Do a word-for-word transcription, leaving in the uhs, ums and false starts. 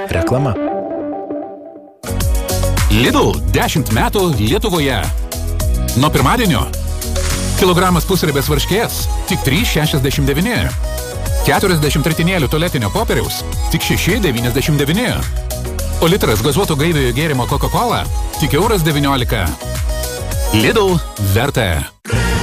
Reklama. Lidl dešimt metų Lietuvoje. Nuo pirmadienio kilogramas pusribės varškės tik trys šešiasdešimt devyni. keturiasdešimt ritinėlių tualetinio popieriaus tik šeši devyniasdešimt devyni. O litras gazuoto gaiviojo gėrimo Coca-Cola tik euras devyniolika. Lidl verta.